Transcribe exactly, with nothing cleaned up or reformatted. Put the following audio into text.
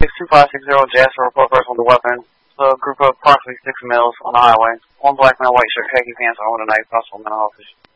six two five six zero Jasper, report person with a weapon. So a group of approximately six males on the highway. One black male, white shirt, khaki pants, on with a knife, possible mental health issue.